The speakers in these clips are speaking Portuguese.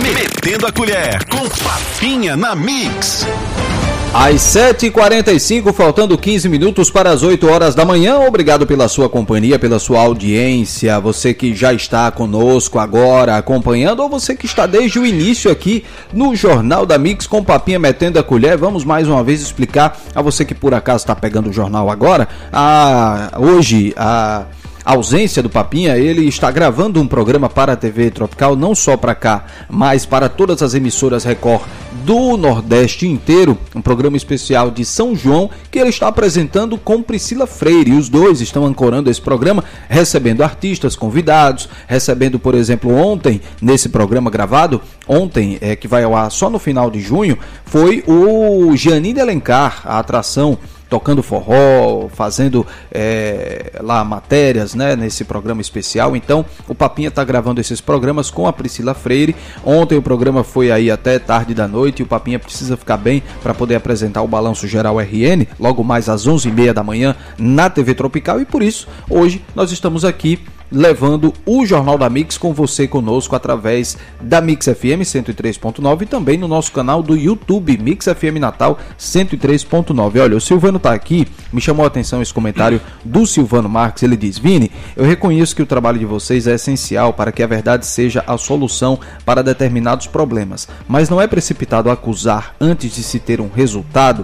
Metendo a Colher, com Papinha na Mix. Às 7h45, faltando 15 minutos para as 8 horas da manhã. Obrigado pela sua companhia, pela sua audiência. Você que já está conosco agora acompanhando, ou você que está desde o início aqui no Jornal da Mix com Papinha Metendo a Colher. Vamos mais uma vez explicar a você que por acaso está pegando o jornal agora. Hoje, a ausência do Papinha, ele está gravando um programa para a TV Tropical, não só para cá, mas para todas as emissoras Record do Nordeste inteiro, um programa especial de São João, que ele está apresentando com Priscila Freire, e os dois estão ancorando esse programa, recebendo artistas, convidados, recebendo, por exemplo, ontem, nesse programa gravado, ontem, que vai ao ar só no final de junho, foi o Giannini Alencar, a atração, tocando forró, fazendo lá matérias, né, nesse programa especial. Então o Papinha está gravando esses programas com a Priscila Freire. Ontem o programa foi aí até tarde da noite e o Papinha precisa ficar bem para poder apresentar o Balanço Geral RN logo mais às 11h30 da manhã na TV Tropical, e por isso hoje nós estamos aqui levando o Jornal da Mix com você conosco através da Mix FM 103.9 e também no nosso canal do YouTube, Mix FM Natal 103.9. Olha, o Silvano tá aqui, me chamou a atenção esse comentário do Silvano Marques. Ele diz: Vini, eu reconheço que o trabalho de vocês é essencial para que a verdade seja a solução para determinados problemas, mas não é precipitado acusar antes de se ter um resultado.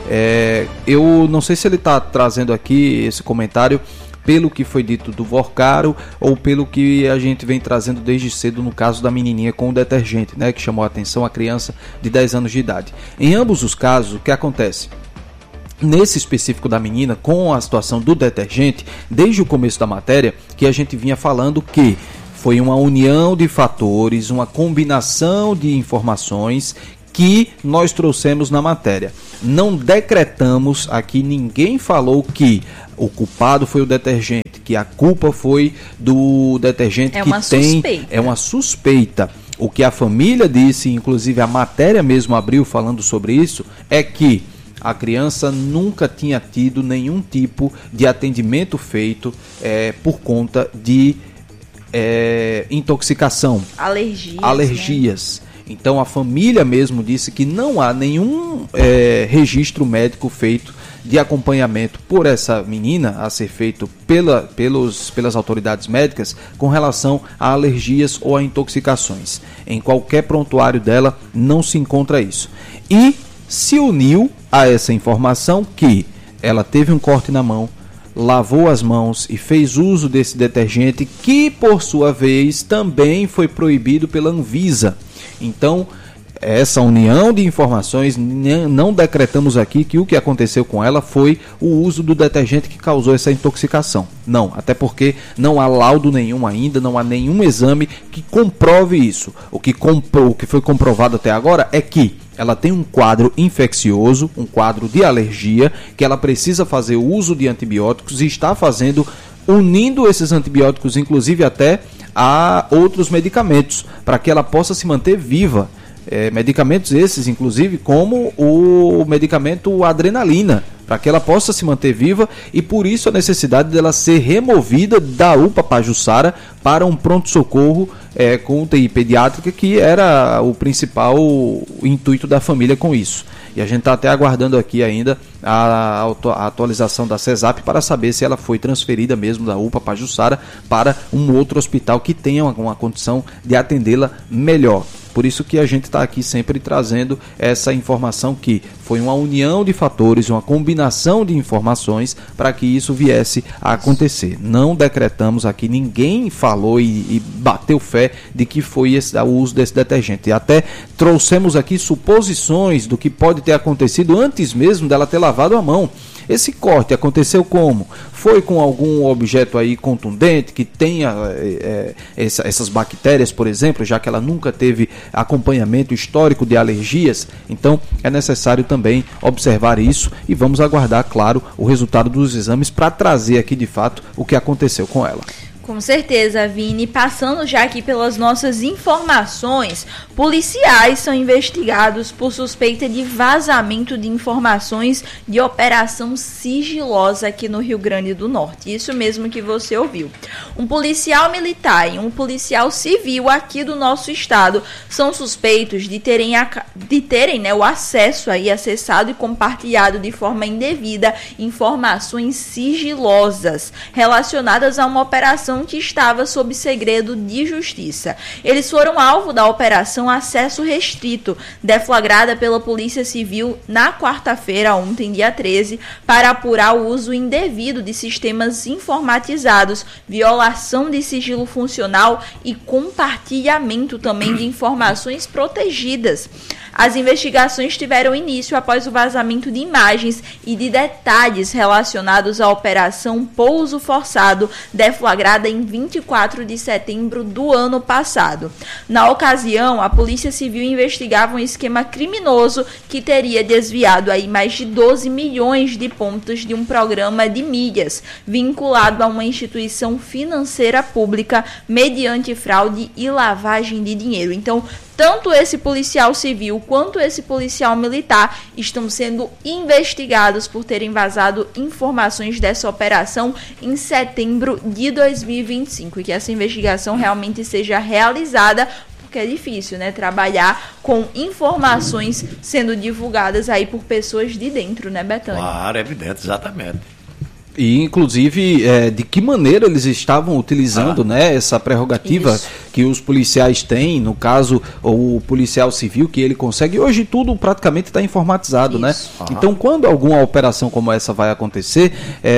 Eu não sei se ele está trazendo aqui esse comentário pelo que foi dito do Vorcaro ou pelo que a gente vem trazendo desde cedo no caso da menininha com o detergente, né, que chamou a atenção, a criança de 10 anos de idade. Em ambos os casos, o que acontece? Nesse específico da menina, com a situação do detergente, desde o começo da matéria, que a gente vinha falando que foi uma união de fatores, uma combinação de informações que nós trouxemos na matéria. Não decretamos aqui, ninguém falou que o culpado foi o detergente, que a culpa foi do detergente, é uma suspeita. O que a família disse, inclusive a matéria mesmo abriu falando sobre isso, é que a criança nunca tinha tido nenhum tipo de atendimento feito por conta de intoxicação, alergias. Né? Então a família mesmo disse que não há nenhum registro médico feito de acompanhamento por essa menina a ser feito pelas autoridades médicas com relação a alergias ou a intoxicações. Em qualquer prontuário dela não se encontra isso. E se uniu a essa informação que ela teve um corte na mão, lavou as mãos e fez uso desse detergente, que por sua vez também foi proibido pela Anvisa. Então, essa união de informações, não decretamos aqui que o que aconteceu com ela foi o uso do detergente que causou essa intoxicação. Não, até porque não há laudo nenhum ainda, não há nenhum exame que comprove isso. O que foi comprovado até agora é que ela tem um quadro infeccioso, um quadro de alergia, que ela precisa fazer o uso de antibióticos e está fazendo, unindo esses antibióticos, inclusive até a outros medicamentos, para que ela possa se manter viva. Medicamentos esses, inclusive, como o medicamento adrenalina, para que ela possa se manter viva, e por isso a necessidade dela ser removida da UPA Pajuçara para um pronto-socorro com UTI pediátrica, que era o principal intuito da família com isso. E a gente está até aguardando aqui ainda a atualização da CESAP para saber se ela foi transferida mesmo da UPA Pajuçara para um outro hospital que tenha uma condição de atendê-la melhor. Por isso que a gente está aqui sempre trazendo essa informação, que foi uma união de fatores, uma combinação de informações para que isso viesse a acontecer. Não decretamos aqui, ninguém falou e bateu fé de que foi o uso desse detergente. E até trouxemos aqui suposições do que pode ter acontecido antes mesmo dela ter lavado a mão. Esse corte aconteceu como? Foi com algum objeto aí contundente que tenha essas bactérias, por exemplo, já que ela nunca teve acompanhamento histórico de alergias. Então é necessário também observar isso e vamos aguardar, claro, o resultado dos exames para trazer aqui de fato o que aconteceu com ela. Com certeza, Vini. Passando já aqui pelas nossas informações, policiais são investigados por suspeita de vazamento de informações de operação sigilosa aqui no Rio Grande do Norte. Isso mesmo que você ouviu. Um policial militar e um policial civil aqui do nosso estado são suspeitos de terem o acesso aí, acessado e compartilhado de forma indevida informações sigilosas relacionadas a uma operação que estava sob segredo de justiça. Eles foram alvo da operação Acesso Restrito, deflagrada pela Polícia Civil na quarta-feira, ontem, dia 13, para apurar o uso indevido de sistemas informatizados, violação de sigilo funcional e compartilhamento também de informações protegidas. As investigações tiveram início após o vazamento de imagens e de detalhes relacionados à Operação Pouso Forçado, deflagrada em 24 de setembro do ano passado. Na ocasião, a Polícia Civil investigava um esquema criminoso que teria desviado aí mais de 12 milhões de pontos de um programa de milhas vinculado a uma instituição financeira pública mediante fraude e lavagem de dinheiro. Então, tanto esse policial civil quanto esse policial militar estão sendo investigados por terem vazado informações dessa operação em setembro de 2025 e que essa investigação realmente seja realizada, porque é difícil, né, trabalhar com informações sendo divulgadas aí por pessoas de dentro, né, Betânia? Claro, é evidente, exatamente. E, inclusive, de que maneira eles estavam utilizando né, essa prerrogativa que os policiais têm, no caso, o policial civil, que ele consegue. Hoje tudo praticamente está informatizado, né? Então, quando alguma operação como essa vai acontecer,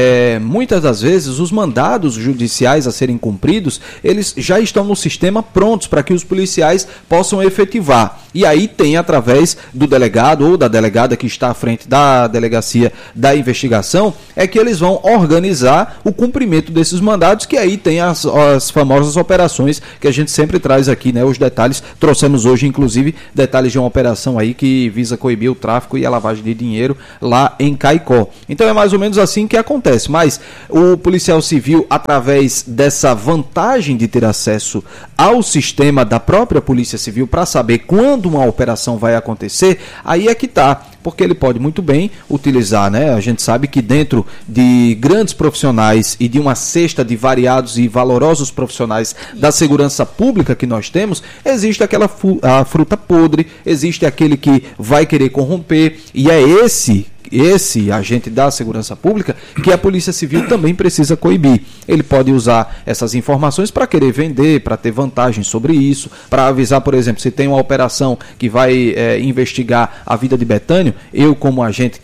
muitas das vezes os mandados judiciais a serem cumpridos, eles já estão no sistema prontos para que os policiais possam efetivar. E aí tem, através do delegado ou da delegada que está à frente da delegacia da investigação, é que eles vão organizar o cumprimento desses mandados, que aí tem as famosas operações que a gente sempre traz aqui, né? Os detalhes, trouxemos hoje, inclusive, detalhes de uma operação aí que visa coibir o tráfico e a lavagem de dinheiro lá em Caicó. Então é mais ou menos assim que acontece, mas o policial civil, através dessa vantagem de ter acesso ao sistema da própria Polícia Civil para saber quando uma operação vai acontecer, aí é que tá, porque ele pode muito bem utilizar, né? A gente sabe que dentro de grandes profissionais e de uma cesta de variados e valorosos profissionais da segurança pública que nós temos, existe aquela a fruta podre, existe aquele que vai querer corromper, e é esse agente da segurança pública que a Polícia Civil também precisa coibir. Ele pode usar essas informações para querer vender, para ter vantagem sobre isso, para avisar, por exemplo, se tem uma operação que vai investigar a vida de Betânio, eu como agente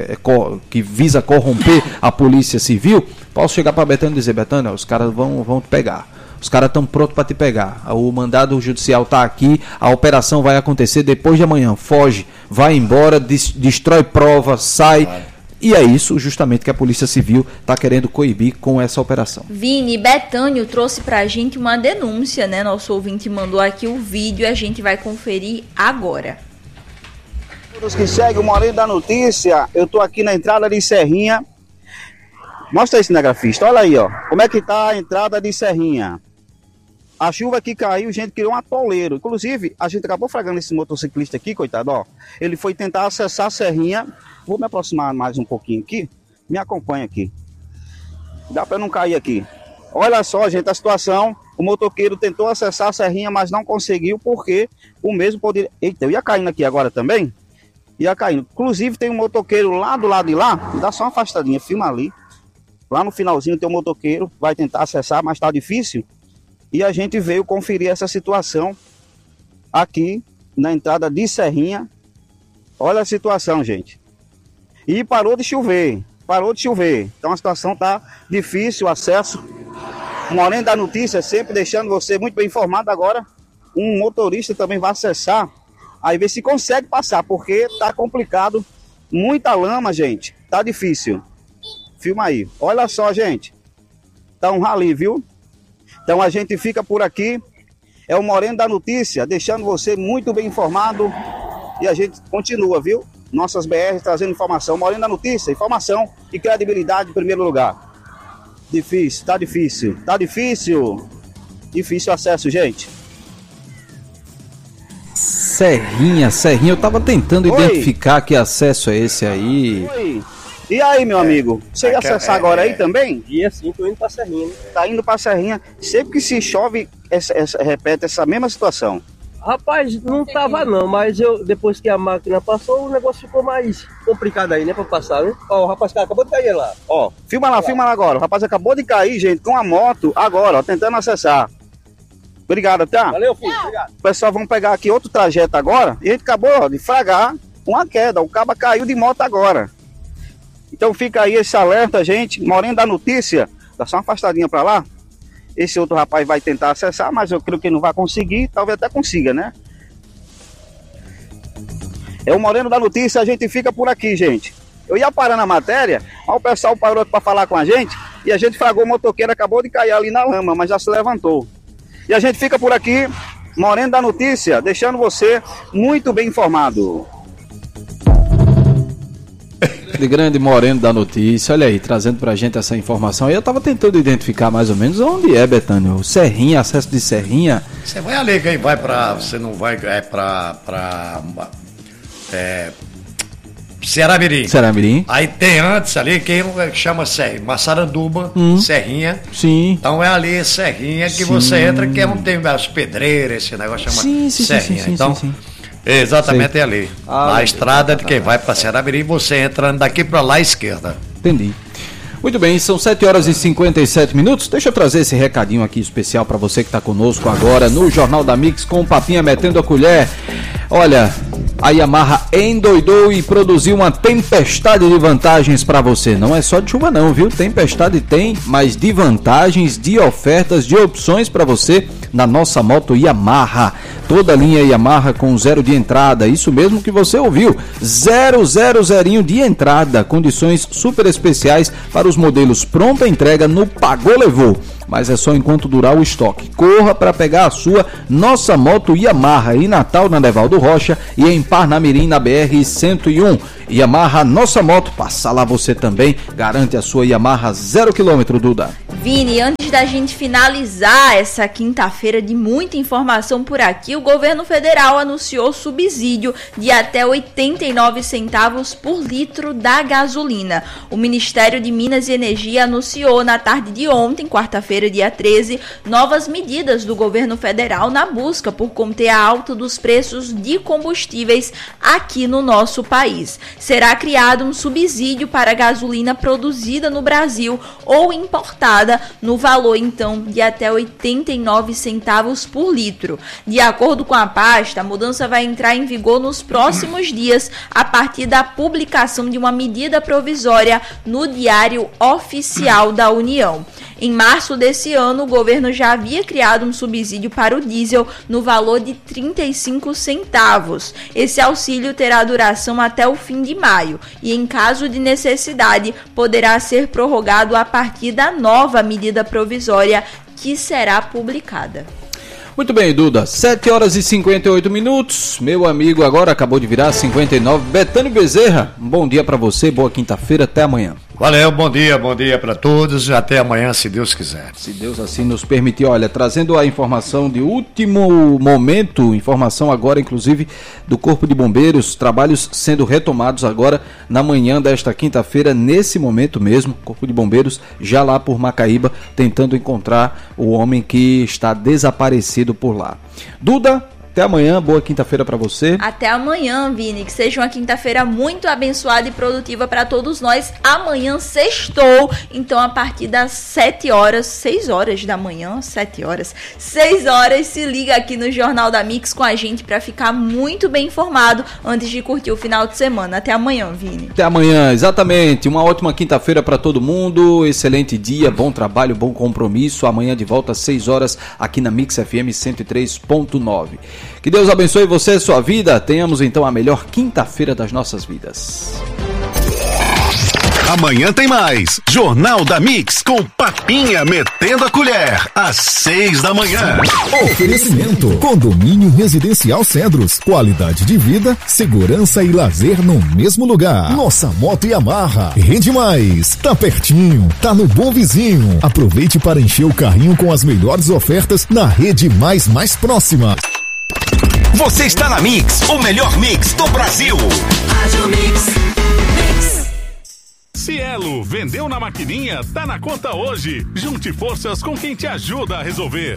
que visa corromper a Polícia Civil, posso chegar para Betânio e dizer: Betânio, os caras vão te pegar. Os caras estão prontos para te pegar. O mandado judicial está aqui, a operação vai acontecer depois de amanhã. Foge, vai embora, destrói prova, sai. Claro. E é isso justamente que a Polícia Civil está querendo coibir com essa operação. Vini, Betânio trouxe para a gente uma denúncia, né? Nosso ouvinte mandou aqui o vídeo e a gente vai conferir agora. Todos que seguem o Moreno da Notícia, eu estou aqui na entrada de Serrinha. Mostra aí, cinegrafista, olha aí, ó. Como é que tá a entrada de Serrinha? A chuva que caiu, gente, criou um atoleiro. Inclusive, a gente acabou fragando esse motociclista aqui, coitado, ó. Ele foi tentar acessar a Serrinha. Vou me aproximar mais um pouquinho aqui. Me acompanha aqui. Dá para não cair aqui. Olha só, gente, a situação. O motoqueiro tentou acessar a Serrinha, mas não conseguiu, porque o mesmo poderia... Eita, eu ia caindo aqui agora também. Ia caindo. Inclusive, tem um motoqueiro lá do lado de lá. Dá só uma afastadinha, filma ali. Lá no finalzinho tem um motoqueiro. Vai tentar acessar, mas tá difícil. E a gente veio conferir essa situação aqui na entrada de Serrinha. Olha a situação, gente. E parou de chover. Então a situação tá difícil, o acesso. Moreno da Notícia, sempre deixando você muito bem informado. Agora, um motorista também vai acessar. Aí ver se consegue passar, porque tá complicado. Muita lama, gente. Tá difícil. Filma aí. Olha só, gente. Tá um rali, viu? Então a gente fica por aqui, é o Moreno da Notícia, deixando você muito bem informado e a gente continua, viu? Nossas BRs trazendo informação. Moreno da Notícia, informação e credibilidade em primeiro lugar. Difícil. Difícil acesso, gente. Serrinha, eu tava tentando identificar que acesso é esse aí. Oi. E aí, meu amigo? Você ia acessar agora aí também? Ia sim, tô indo pra Serrinha. Tá indo pra Serrinha. Sempre que se chove, repete essa mesma situação. Rapaz, não tava não, mas depois que a máquina passou, o negócio ficou mais complicado aí, né, pra passar, né? Ó, o rapaz acabou de cair lá. Ó, filma lá agora. O rapaz acabou de cair, gente, com a moto agora, ó, tentando acessar. Obrigado, tá? Valeu, filho, obrigado. O pessoal vão pegar aqui outro trajeto agora, e a gente acabou, ó, de fragar uma queda. O cabo caiu de moto agora. Então fica aí esse alerta, gente. Moreno da Notícia, dá só uma afastadinha pra lá. Esse outro rapaz vai tentar acessar, mas eu creio que não vai conseguir, talvez até consiga, né? É o Moreno da Notícia, a gente fica por aqui, gente. Eu ia parar na matéria, mas o pessoal parou para falar com a gente e a gente fragou o motoqueiro, acabou de cair ali na lama, mas já se levantou. E a gente fica por aqui, Moreno da Notícia, deixando você muito bem informado. De grande Moreno da Notícia, olha aí, trazendo pra gente essa informação. Eu tava tentando identificar mais ou menos onde é, Betânio. Serrinha, acesso de Serrinha. Você vai ali, quem vai pra. Você não vai. Ceará-Mirim. Aí tem antes ali, quem chama Serrinha, Massaranduba, Serrinha. Sim. Então é ali, Serrinha, que você entra, que é onde tem as pedreiras, esse negócio chama Serrinha. Então. Exatamente, é ali. Na estrada de quem vai para Ceará-Mirim, você entrando daqui para lá à esquerda. Entendi. Muito bem, são 7 horas e 57 minutos. Deixa eu trazer esse recadinho aqui especial para você que está conosco agora no Jornal da Mix com o Papinha metendo a colher. Olha, a Yamaha endoidou e produziu uma tempestade de vantagens para você. Não é só de chuva não, viu? Tempestade tem, mas de vantagens, de ofertas, de opções para você na nossa moto Yamaha. Toda a linha Yamaha com 0 de entrada, isso mesmo que você ouviu. 000 de entrada, condições super especiais para os modelos pronta entrega no Pagou Levou. Mas é só enquanto durar o estoque. Corra para pegar a sua nossa moto Yamaha em Natal, na Nevaldo Rocha, e em Parnamirim, na BR-101. Yamaha Nossa Moto, passa lá você também, garante a sua Yamaha 0 km, Duda. Vini, antes da gente finalizar essa quinta-feira de muita informação por aqui, o governo federal anunciou subsídio de até 89 centavos por litro da gasolina. O Ministério de Minas e Energia anunciou na tarde de ontem, quarta-feira, dia 13, novas medidas do governo federal na busca por conter a alta dos preços de combustíveis aqui no nosso país. Será criado um subsídio para a gasolina produzida no Brasil ou importada no valor, então, de até 89 centavos por litro. De acordo com a pasta, a mudança vai entrar em vigor nos próximos dias, a partir da publicação de uma medida provisória no Diário Oficial da União. Em março desse ano, o governo já havia criado um subsídio para o diesel no valor de 35 centavos. Esse auxílio terá duração até o fim de maio e, em caso de necessidade, poderá ser prorrogado a partir da nova medida provisória que será publicada. Muito bem, Duda, 7 horas e 58 minutos, meu amigo agora acabou de virar 59, Betânio Bezerra, um bom dia para você, boa quinta-feira, até amanhã. Valeu, bom dia para todos, até amanhã, se Deus quiser. Se Deus assim nos permitir, olha, trazendo a informação de último momento, informação agora inclusive do Corpo de Bombeiros, trabalhos sendo retomados agora na manhã desta quinta-feira, nesse momento mesmo, Corpo de Bombeiros já lá por Macaíba, tentando encontrar o homem que está desaparecido por lá. Duda, até amanhã, boa quinta-feira para você. Até amanhã, Vini, que seja uma quinta-feira muito abençoada e produtiva para todos nós. Amanhã sextou, então a partir das 6 horas da manhã, 6 horas, se liga aqui no Jornal da Mix com a gente para ficar muito bem informado antes de curtir o final de semana. Até amanhã, Vini. Até amanhã, exatamente, uma ótima quinta-feira para todo mundo, excelente dia, bom trabalho, bom compromisso. Amanhã de volta às 6 horas aqui na Mix FM 103.9. Que Deus abençoe você e sua vida. Tenhamos então a melhor quinta-feira das nossas vidas. Amanhã tem mais. Jornal da Mix com Papinha metendo a colher. Às 6 da manhã. Oferecimento. Condomínio Residencial Cedros. Qualidade de vida, segurança e lazer no mesmo lugar. Nossa Moto Yamaha. Rende mais. Tá pertinho. Tá no Bom Vizinho. Aproveite para encher o carrinho com as melhores ofertas na rede mais próxima. Você está na Mix, o melhor mix do Brasil. Rádio Mix. Cielo, vendeu na maquininha? Tá na conta hoje. Junte forças com quem te ajuda a resolver.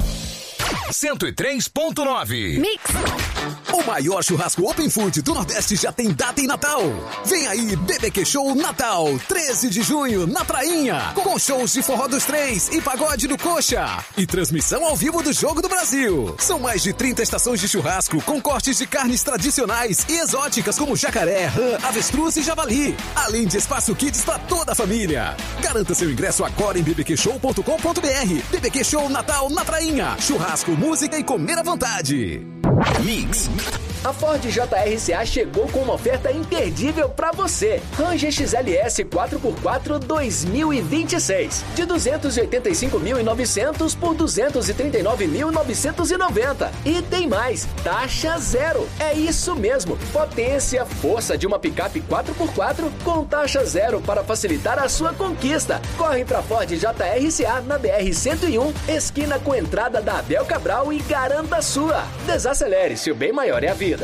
103.9 Mix. O maior churrasco Open Food do Nordeste já tem data em Natal. Vem aí, BBQ Show Natal, 13 de junho, na Prainha. Com shows de Forró dos Três e Pagode do Coxa. E transmissão ao vivo do Jogo do Brasil. São mais de 30 estações de churrasco com cortes de carnes tradicionais e exóticas como jacaré, rã, avestruz e javali. Além de espaço kids para toda a família. Garanta seu ingresso agora em bbqshow.com.br. BBQ Show Natal na Prainha. Churrasco, música e comer à vontade. Mix. A Ford JRCA chegou com uma oferta imperdível para você. Ranger XLS 4x4 2026. De 285.900 por 239.990. E tem mais, taxa zero. É isso mesmo, potência, força de uma picape 4x4 com taxa zero para facilitar a sua conquista. Corre para Ford JRCA na BR-101, esquina com entrada da Abel Cabral e garanta a sua. Desacelere, se o bem maior é a vida.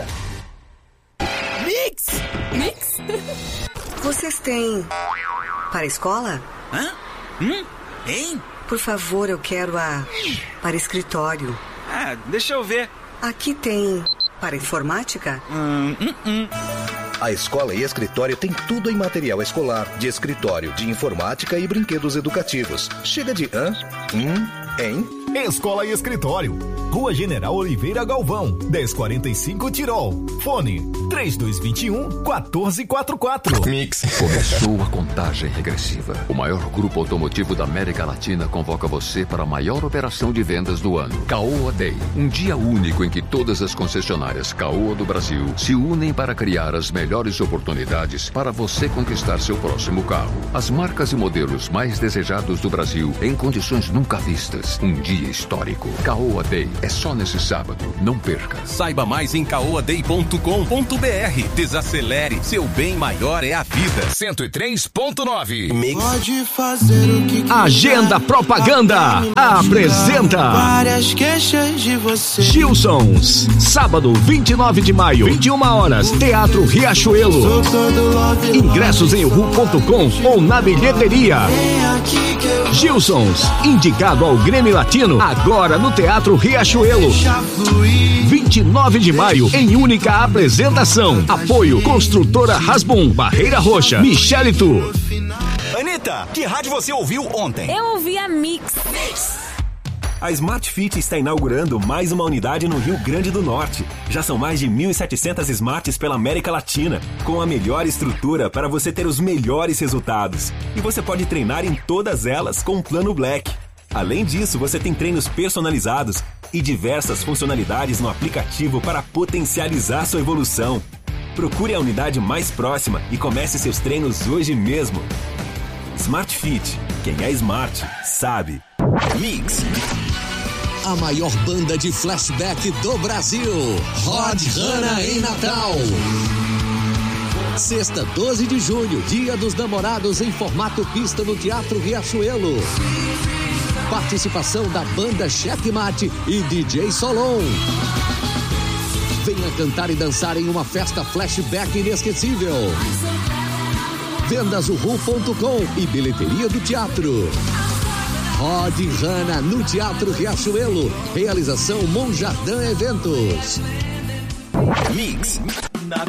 Mix. Vocês têm para a escola? Hã? Hein? Por favor, eu quero para escritório. Ah, deixa eu ver. Aqui tem para informática? A escola e escritório tem tudo em material escolar, de escritório, de informática e brinquedos educativos. Chega de hein? Escola e Escritório. Rua General Oliveira Galvão, 1045 Tirol. Fone 3221-1444. Mix. Começou a contagem regressiva. O maior grupo automotivo da América Latina convoca você para a maior operação de vendas do ano. Caoa Day. Um dia único em que todas as concessionárias Caoa do Brasil se unem para criar as melhores oportunidades para você conquistar seu próximo carro. As marcas e modelos mais desejados do Brasil em condições nunca vistas. Um dia histórico. Caoa Day. É só nesse sábado. Não perca. Saiba mais em caoaday.com.br. Desacelere. Seu bem maior é a vida. 103.9 Mix. Pode fazer o que quiser. Agenda Propaganda apresenta várias queixas de você. Gilsons, sábado 29 de maio, 21 horas, Teatro Riachuelo. Ingressos em uhu.com ou na bilheteria. Gilsons, indicado ao Grêmio Latino, agora no Teatro Riachuelo. 29 de maio, em única apresentação. Apoio Construtora Rasbum, Barreira Roxa, Michele Tu. Anitta, que rádio você ouviu ontem? Eu ouvi a Mix. A Smart Fit está inaugurando mais uma unidade no Rio Grande do Norte. Já são mais de 1.700 Smarts pela América Latina, com a melhor estrutura para você ter os melhores resultados. E você pode treinar em todas elas com o Plano Black. Além disso, você tem treinos personalizados e diversas funcionalidades no aplicativo para potencializar sua evolução. Procure a unidade mais próxima e comece seus treinos hoje mesmo. Smart Fit. Quem é smart, sabe. Mix. A maior banda de flashback do Brasil. Rod Hanna em Natal. Sexta, 12 de junho, Dia dos Namorados em formato pista no Teatro Riachuelo. Participação da banda Checkmate e DJ Solon. Venha cantar e dançar em uma festa flashback inesquecível. Vendas uhu.com e bilheteria do teatro. Rod Hanna no Teatro Riachuelo. Realização Monjardim Eventos. Mix.